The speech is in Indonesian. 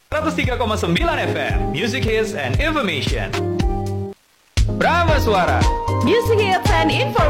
103,9 FM Music Hits and Information. Brahma Suara Music Hits and Information.